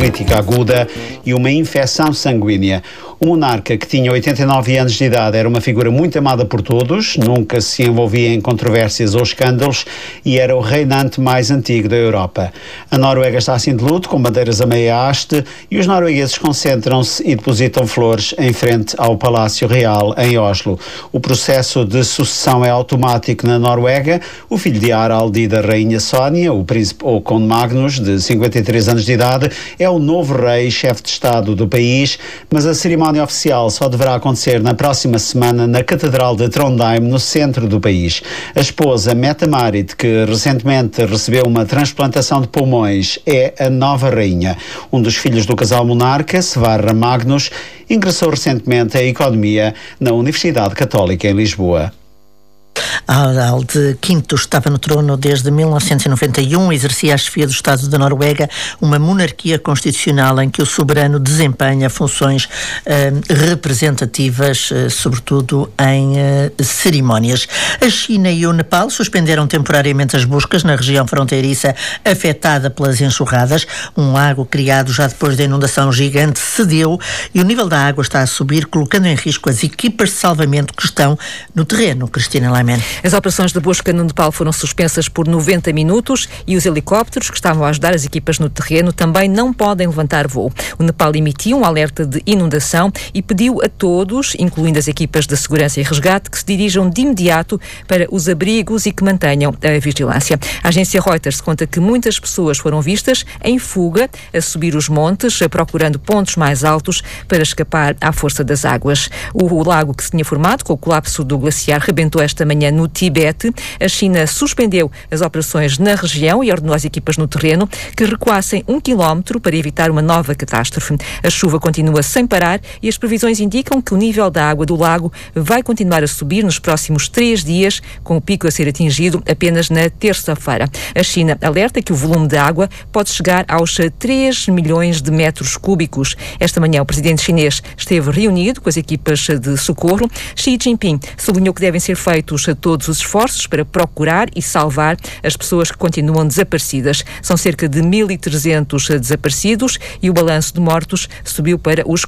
hemolítica aguda e uma infecção sanguínea. O monarca, que tinha 89 anos de idade, era uma figura muito amada por todos, nunca se envolvia em controvérsias ou escândalos e era o reinante mais antigo da Europa. A Noruega está assim de luto, com bandeiras a meia haste, e os noruegueses concentram-se e depositam flores em frente ao Palácio Real, em Oslo. O processo de sucessão é automático na Noruega. O filho de Harald e da rainha Sónia, o príncipe Håkon Magnus, de 53 anos de idade, é o novo rei, chefe de Estado do país, mas a cerimónia oficial só deverá acontecer na próxima semana na Catedral de Trondheim, no centro do país. A esposa, Mette-Marit, que recentemente recebeu uma transplantação de pulmões, é a nova rainha. Um dos filhos do casal monarca, Sverre Magnus, ingressou recentemente a Economia na Universidade Católica em Lisboa. Harald V estava no trono desde 1991, exercia a chefia do Estado da Noruega, uma monarquia constitucional em que o soberano desempenha funções representativas, sobretudo em cerimónias. A China e o Nepal suspenderam temporariamente as buscas na região fronteiriça afetada pelas enxurradas. Um lago criado já depois da inundação gigante cedeu e o nível da água está a subir, colocando em risco as equipas de salvamento que estão no terreno. Cristina Laiman. As operações de busca no Nepal foram suspensas por 90 minutos e os helicópteros que estavam a ajudar as equipas no terreno também não podem levantar voo. O Nepal emitiu um alerta de inundação e pediu a todos, incluindo as equipas de segurança e resgate, que se dirijam de imediato para os abrigos e que mantenham a vigilância. A agência Reuters conta que muitas pessoas foram vistas em fuga a subir os montes, procurando pontos mais altos para escapar à força das águas. O lago que se tinha formado com o colapso do glaciar rebentou esta manhã no Tibete. A China suspendeu as operações na região e ordenou às equipas no terreno que recuassem 1 quilómetro para evitar uma nova catástrofe. A chuva continua sem parar e as previsões indicam que o nível da água do lago vai continuar a subir nos próximos 3 dias, com o pico a ser atingido apenas na terça-feira. A China alerta que o volume de água pode chegar aos 3 milhões de metros cúbicos. Esta manhã o presidente chinês esteve reunido com as equipas de socorro. Xi Jinping sublinhou que devem ser feitos todos os esforços para procurar e salvar as pessoas que continuam desaparecidas. São cerca de 1.300 desaparecidos e o balanço de mortos subiu para os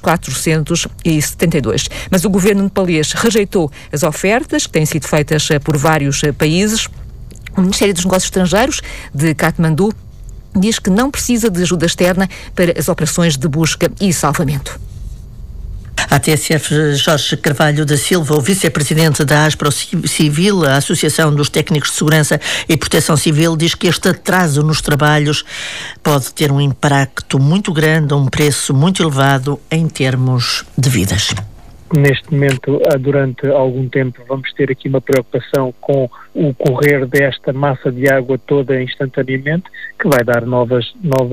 472. Mas o governo nepalês rejeitou as ofertas que têm sido feitas por vários países. O Ministério dos Negócios Estrangeiros de Katmandu diz que não precisa de ajuda externa para as operações de busca e salvamento. A TSF Jorge Carvalho da Silva, o vice-presidente da ASPRO Civil, a Associação dos Técnicos de Segurança e Proteção Civil, diz que este atraso nos trabalhos pode ter um impacto muito grande, um preço muito elevado em termos de vidas. Neste momento, durante algum tempo, vamos ter aqui uma preocupação com o correr desta massa de água toda instantaneamente, que vai dar novas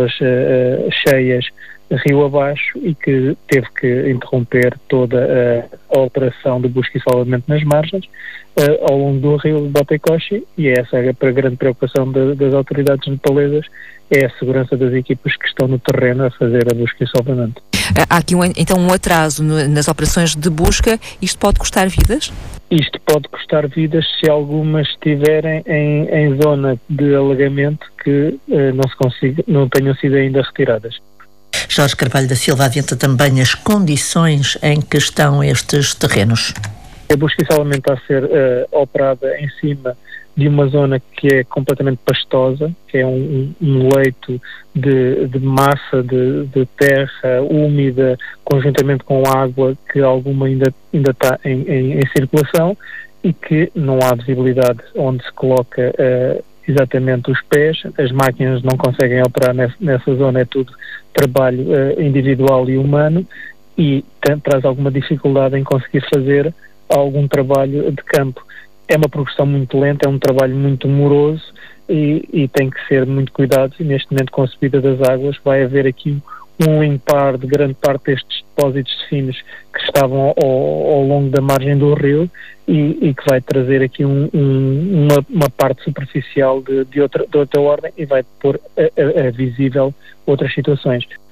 cheias rio abaixo e que teve que interromper toda a operação de busca e salvamento nas margens ao longo do rio de Botecoshi, e essa é a grande preocupação das autoridades nepalesas, é a segurança das equipas que estão no terreno a fazer a busca e salvamento. Há aqui um atraso nas operações de busca. Isto pode custar vidas? Isto pode custar vidas se algumas estiverem em zona de alagamento que não tenham sido ainda retiradas. Jorge Carvalho da Silva adianta também as condições em que estão estes terrenos. A busca e salvamento está a ser operada em cima de uma zona que é completamente pastosa, que é um leito de massa de terra úmida, conjuntamente com água, que alguma ainda está em circulação, e que não há visibilidade onde se coloca exatamente os pés. As máquinas não conseguem operar nessa zona, é tudo trabalho individual e humano, e traz alguma dificuldade em conseguir fazer algum trabalho de campo. É uma progressão muito lenta, é um trabalho muito moroso e tem que ser muito cuidado, e neste momento, com a subida das águas, vai haver aqui um limpar de grande parte destes depósitos de finos que estavam ao longo da margem do rio e que vai trazer aqui uma parte superficial de outra ordem, e vai pôr a visível outras situações.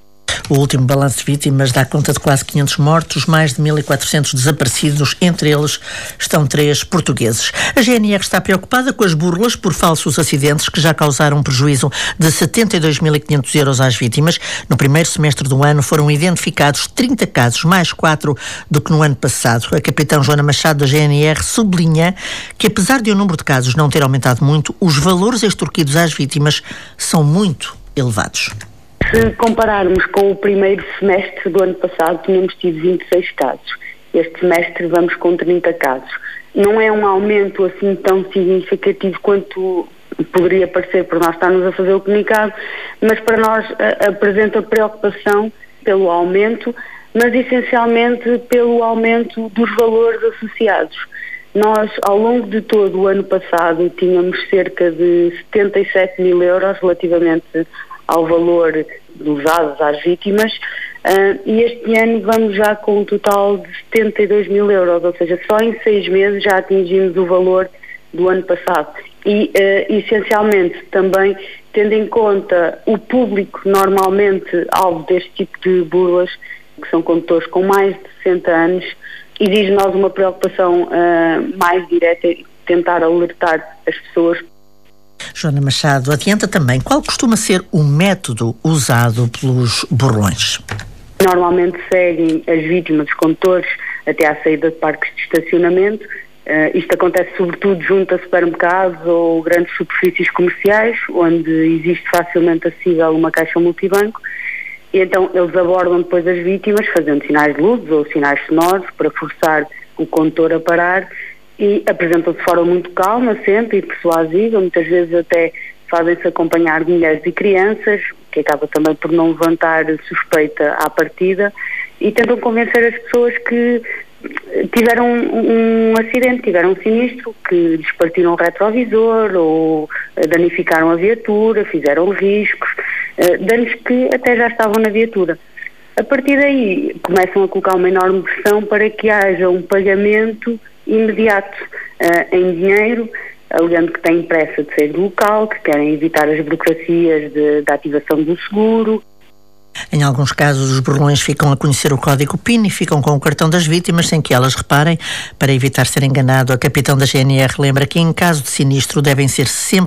O último balanço de vítimas dá conta de quase 500 mortos, mais de 1.400 desaparecidos, entre eles estão 3 portugueses. A GNR está preocupada com as burlas por falsos acidentes que já causaram um prejuízo de 72.500 euros às vítimas. No primeiro semestre do ano foram identificados 30 casos, mais 4 do que no ano passado. A capitã Joana Machado da GNR sublinha que, apesar de o número de casos não ter aumentado muito, os valores extorquidos às vítimas são muito elevados. Se compararmos com o primeiro semestre do ano passado, tínhamos tido 26 casos. Este semestre vamos com 30 casos. Não é um aumento assim tão significativo quanto poderia parecer por nós estarmos a fazer o comunicado, mas para nós apresenta preocupação pelo aumento, mas essencialmente pelo aumento dos valores associados. Nós, ao longo de todo o ano passado, tínhamos cerca de 77 mil euros relativamente ao valor dos dados às vítimas, e este ano vamos já com um total de 72 mil euros, ou seja, só em 6 meses já atingimos o valor do ano passado. E, essencialmente, também tendo em conta o público normalmente alvo deste tipo de burlas, que são condutores com mais de 60 anos, exige nós uma preocupação mais direta e tentar alertar as pessoas. Joana Machado adianta também qual costuma ser o método usado pelos burlões. Normalmente seguem as vítimas, os condutores, até à saída de parques de estacionamento. Isto acontece sobretudo junto a supermercados ou grandes superfícies comerciais, onde existe facilmente acessível uma caixa multibanco. E então eles abordam depois as vítimas, fazendo sinais de luzes ou sinais sonoros para forçar o condutor a parar, e apresentam-se de forma muito calma sempre e persuasiva, muitas vezes até fazem-se acompanhar de mulheres e crianças, que acaba também por não levantar suspeita à partida, e tentam convencer as pessoas que tiveram um acidente, tiveram um sinistro, que lhes partiram o retrovisor ou danificaram a viatura, fizeram riscos, danos que até já estavam na viatura. A partir daí começam a colocar uma enorme pressão para que haja um pagamento imediato em dinheiro, alegando que têm pressa de sair do local, que querem evitar as burocracias da ativação do seguro. Em alguns casos, os burlões ficam a conhecer o código PIN e ficam com o cartão das vítimas sem que elas reparem. Para evitar ser enganado, a capitã da GNR lembra que em caso de sinistro deve ser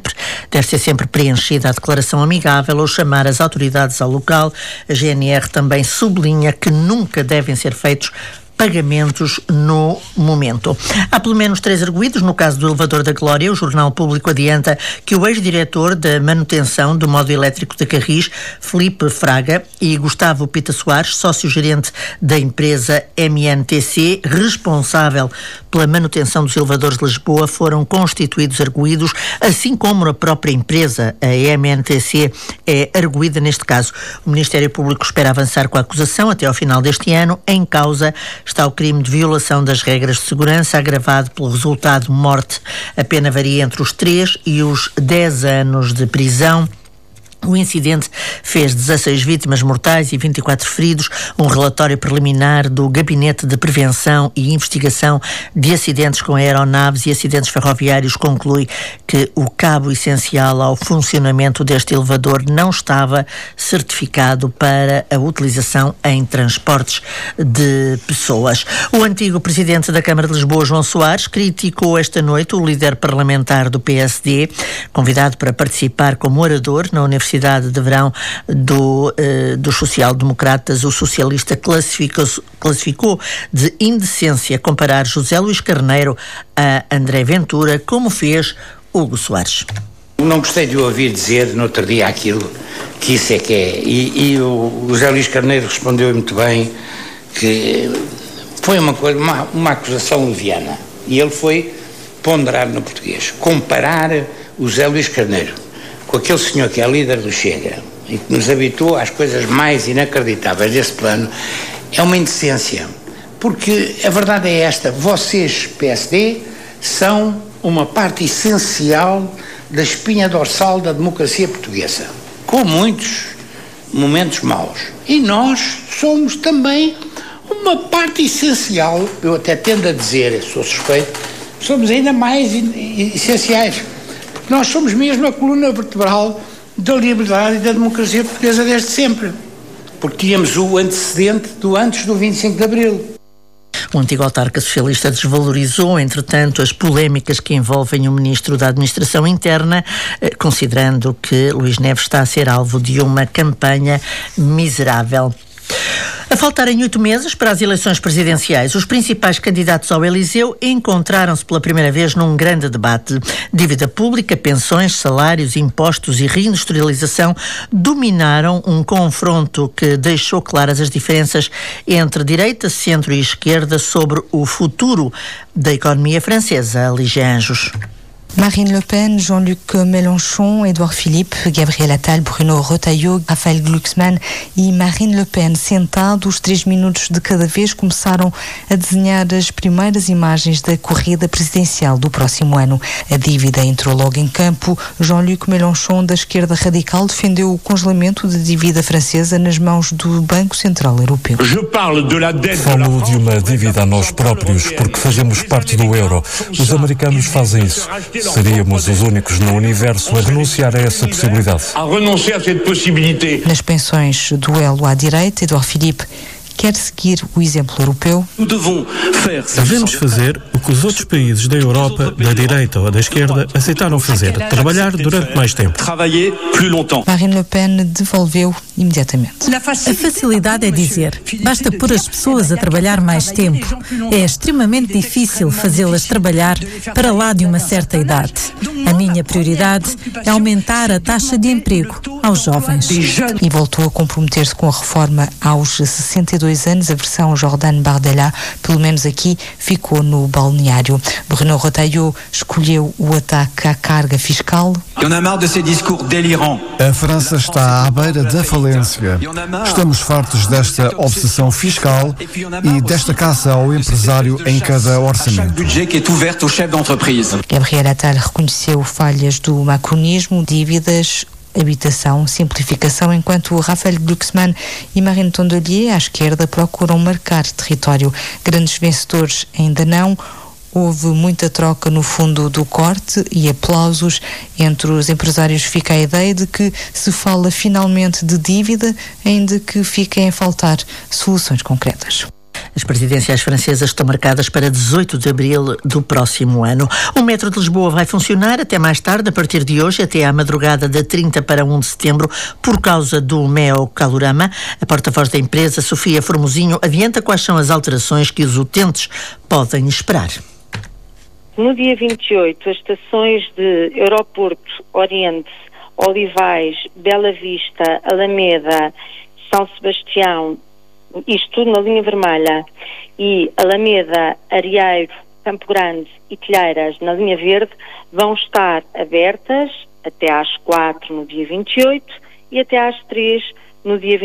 sempre preenchida a declaração amigável ou chamar as autoridades ao local. A GNR também sublinha que nunca devem ser feitos pagamentos no momento. Há pelo menos 3 arguidos. No caso do elevador da Glória, o Jornal Público adianta que o ex-diretor da manutenção do modo elétrico de Carris, Filipe Fraga, e Gustavo Pita Soares, sócio-gerente da empresa MNTC, responsável pela manutenção dos elevadores de Lisboa, foram constituídos arguidos, assim como a própria empresa, a MNTC, é arguída neste caso. O Ministério Público espera avançar com a acusação até ao final deste ano. Em causa está o crime de violação das regras de segurança, agravado pelo resultado de morte. A pena varia entre os 3 e os 10 anos de prisão. O incidente fez 16 vítimas mortais e 24 feridos. Um relatório preliminar do Gabinete de Prevenção e Investigação de Acidentes com Aeronaves e Acidentes Ferroviários conclui que o cabo essencial ao funcionamento deste elevador não estava certificado para a utilização em transportes de pessoas. O antigo presidente da Câmara de Lisboa, João Soares, criticou esta noite o líder parlamentar do PSD, convidado para participar como orador na Universidade de Verão dos social-democratas. O socialista classificou de indecência comparar José Luís Carneiro a André Ventura, como fez Hugo Soares. Não gostei de o ouvir dizer no outro dia aquilo, que isso é que é. E o José Luís Carneiro respondeu muito bem, que foi uma acusação leviana. E ele foi ponderar no português. Comparar o José Luís Carneiro com aquele senhor que é líder do Chega e que nos habituou às coisas mais inacreditáveis desse plano, é uma indecência. Porque a verdade é esta: vocês, PSD, são uma parte essencial da espinha dorsal da democracia portuguesa, com muitos momentos maus. E nós somos também uma parte essencial, eu até tendo a dizer, sou suspeito, somos ainda mais essenciais. Nós somos mesmo a coluna vertebral da liberdade e da democracia portuguesa desde sempre. porque tínhamos o antecedente do antes do 25 de Abril. O antigo autarca socialista desvalorizou, entretanto, as polémicas que envolvem o ministro da Administração Interna, considerando que Luís Neves está a ser alvo de uma campanha miserável. A faltarem 8 meses para as eleições presidenciais, os principais candidatos ao Eliseu encontraram-se pela primeira vez num grande debate. Dívida pública, pensões, salários, impostos e reindustrialização dominaram um confronto que deixou claras as diferenças entre direita, centro e esquerda sobre o futuro da economia francesa. Lígia Anjos. Marine Le Pen, Jean-Luc Mélenchon, Édouard Philippe, Gabriel Attal, Bruno Retailleau, Raphaël Glucksmann e Marine Le Pen, sentados 3 minutos de cada vez, começaram a desenhar as primeiras imagens da corrida presidencial do próximo ano. A dívida entrou logo em campo. Jean-Luc Mélenchon, da esquerda radical, defendeu o congelamento da dívida francesa nas mãos do Banco Central Europeu. Falo de uma dívida a nós próprios, porque fazemos parte do euro. Os americanos fazem isso. Seríamos os únicos no universo a renunciar a essa possibilidade. Nas pensões, duelo à direita, Édouard Philippe quer seguir o exemplo europeu. Devemos fazer o que os outros países da Europa, da direita ou da esquerda, aceitaram fazer: trabalhar durante mais tempo. Marine Le Pen devolveu imediatamente. A facilidade é dizer, basta pôr as pessoas a trabalhar mais tempo. É extremamente difícil fazê-las trabalhar para lá de uma certa idade. A minha prioridade é aumentar a taxa de emprego aos jovens. E voltou a comprometer-se com a reforma aos 62 anos. A versão Jordan Bardella, pelo menos aqui, ficou no balneário. Bruno Retailleau escolheu o ataque à carga fiscal. A França está à beira da falência. Estamos fartos desta obsessão fiscal e desta caça ao empresário em cada orçamento. Gabriel Attal reconheceu falhas do macronismo, dívidas, habitação, simplificação, enquanto Raphaël Glucksmann e Marine Tondelier, à esquerda, procuram marcar território. Grandes vencedores ainda não. Houve muita troca no fundo do corte e aplausos. Entre os empresários fica a ideia de que se fala finalmente de dívida, ainda que fiquem a faltar soluções concretas. As presidenciais francesas estão marcadas para 18 de abril do próximo ano. O metro de Lisboa vai funcionar até mais tarde, a partir de hoje, até à madrugada de 30 para 1 de setembro, por causa do MEO Calorama. A porta-voz da empresa, Sofia Formosinho, adianta quais são as alterações que os utentes podem esperar. No dia 28, as estações de Aeroporto, Oriente, Olivais, Bela Vista, Alameda, São Sebastião, isto tudo na linha vermelha, e Alameda, Arieiro, Campo Grande e Telheiras na linha verde, vão estar abertas até às 4 no dia 28 e até às 3 no dia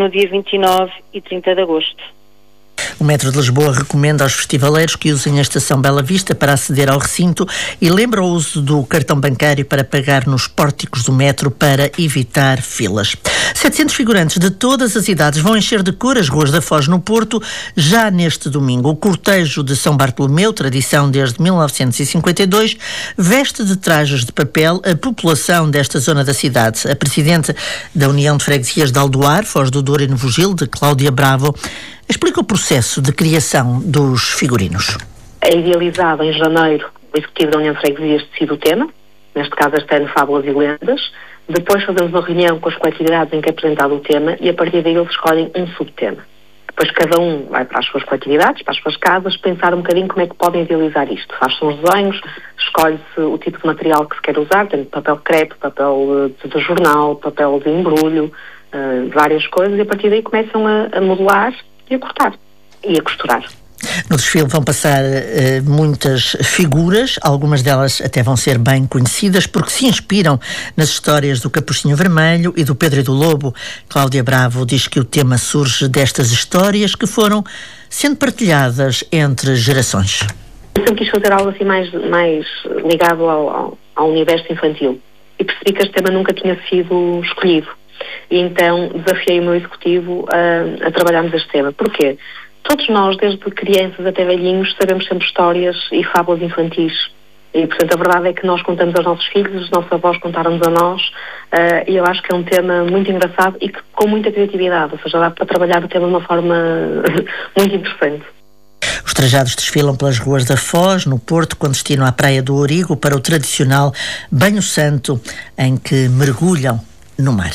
29 e 30 de agosto. O Metro de Lisboa recomenda aos festivaleiros que usem a estação Bela Vista para aceder ao recinto e lembra o uso do cartão bancário para pagar nos pórticos do metro para evitar filas. 700 figurantes de todas as idades vão encher de cor as ruas da Foz no Porto já neste domingo. O cortejo de São Bartolomeu, tradição desde 1952, veste de trajes de papel a população desta zona da cidade. A presidente da União de Freguesias de Aldoar, Foz do Douro e Novo Gilde, Cláudia Bravo, explica o processo de criação dos figurinos. É idealizado em janeiro, o Executivo da União de Freguesias decide o tema, neste caso este ano Fábulas e Lendas. Depois fazemos uma reunião com as coletividades em que é apresentado o tema e a partir daí eles escolhem um subtema. Depois cada um vai para as suas coletividades, para as suas casas, pensar um bocadinho como é que podem idealizar isto. Faz-se uns desenhos, escolhe-se o tipo de material que se quer usar, tem papel crepe, papel de jornal, papel de embrulho, várias coisas, e a partir daí começam a modelar e a cortar e a costurar. No desfile vão passar muitas figuras, algumas delas até vão ser bem conhecidas porque se inspiram nas histórias do Capuchinho Vermelho e do Pedro e do Lobo. Cláudia Bravo diz que o tema surge destas histórias que foram sendo partilhadas entre gerações. Eu sempre quis fazer algo assim mais ligado ao universo infantil e percebi que este tema nunca tinha sido escolhido. E então desafiei o meu executivo a trabalharmos este tema. Porquê? Todos nós, desde crianças até velhinhos, sabemos sempre histórias e fábulas infantis. E, portanto, a verdade é que nós contamos aos nossos filhos, os nossos avós contaram-nos a nós, e eu acho que é um tema muito engraçado e que com muita criatividade, ou seja, dá para trabalhar o tema de uma forma muito interessante. Os trajados desfilam pelas ruas da Foz, no Porto, com destino à Praia do Origo, para o tradicional Banho Santo, em que mergulham no mar.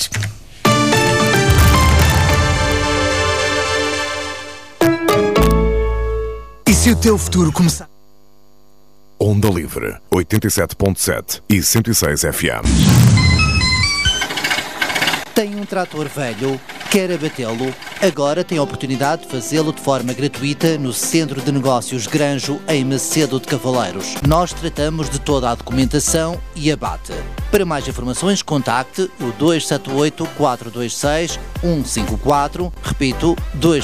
E se o teu futuro começar... Onda Livre, 87.7 e 106 FM. Tem um trator velho? Quer abatê-lo? Agora tem a oportunidade de fazê-lo de forma gratuita no Centro de Negócios Granjo, em Macedo de Cavaleiros. Nós tratamos de toda a documentação e abate. Para mais informações, contacte o 278-426-154. Repito,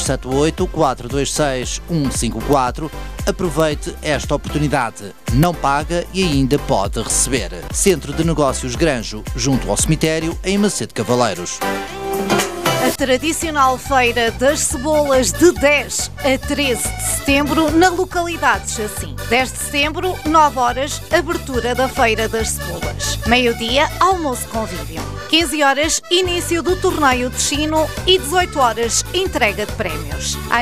278-426-154. Aproveite esta oportunidade. Não paga e ainda pode receber. Centro de Negócios Granjo, junto ao cemitério, em Macedo de Cavaleiros. A tradicional Feira das Cebolas de 10 a 13 de setembro na localidade de Chacim. 10 de setembro, 9 horas, abertura da Feira das Cebolas. Meio-dia, almoço convívio. 15 horas, início do torneio de Chino e 18 horas, entrega de prémios.